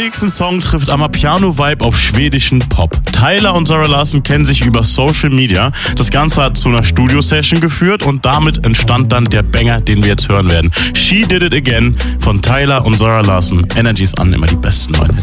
nächsten Song trifft Amapiano-Vibe auf schwedischen Pop. Tyler und Zara Larsson kennen sich über Social Media. Das Ganze hat zu einer Studio-Session geführt und damit entstand dann der Banger, den wir jetzt hören werden. She Did It Again von Tyler und Zara Larsson. Energies an, immer die besten Leute.